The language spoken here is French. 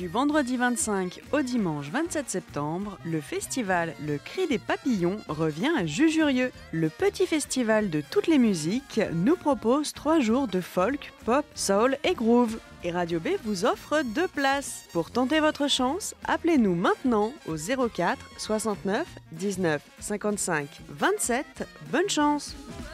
Du vendredi 25 au dimanche 27 septembre, le festival Le Cri des Papillons revient à Jujurieux. Le petit festival de toutes les musiques nous propose 3 jours de folk, pop, soul et groove. Et Radio B vous offre 2 places. Pour tenter votre chance, appelez-nous maintenant au 04 69 19 55 27. Bonne chance!